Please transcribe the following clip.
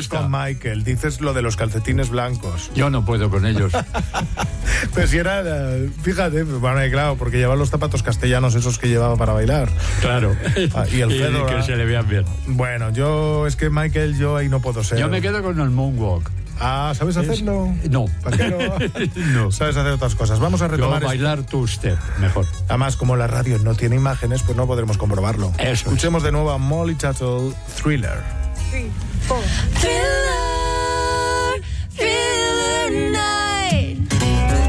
gusta. con Michael. Dices lo de los calcetines blancos. Yo no puedo con ellos. Pues si era, fíjate, bueno, claro, porque llevaba los zapatos castellanos esos que llevaba para bailar. Claro. Y el fedora. que se le vean bien. Bueno, es que Michael, yo ahí no puedo ser. Yo me quedo con el moonwalk. Ah, ¿sabes hacerlo? No. ¿Para qué no? No. Sabes hacer otras cosas. Vamos a retomar Yo bailar two-step, mejor. Además, como la radio no tiene imágenes, pues no podremos comprobarlo. Eso. Escuchemos de nuevo a Molly Tuttle, Thriller. 3, 4. Thriller.